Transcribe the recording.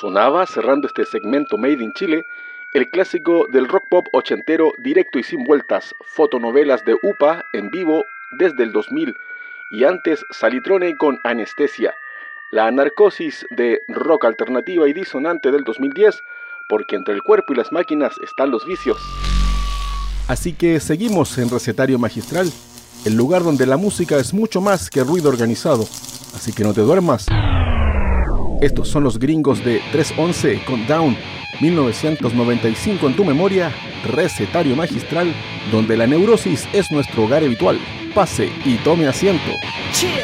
Sonaba, cerrando este segmento Made in Chile, el clásico del rock pop ochentero directo y sin vueltas, fotonovelas de UPA en vivo desde el 2000, y antes Salitrone con Anestesia, la narcosis de rock alternativa y disonante del 2010, porque entre el cuerpo y las máquinas están los vicios. Así que seguimos en Recetario Magistral, el lugar donde la música es mucho más que ruido organizado, así que no te duermas. Estos son los gringos de 311 con Down, 1995 en tu memoria, Recetario Magistral, donde la neurosis es nuestro hogar habitual. Pase y tome asiento.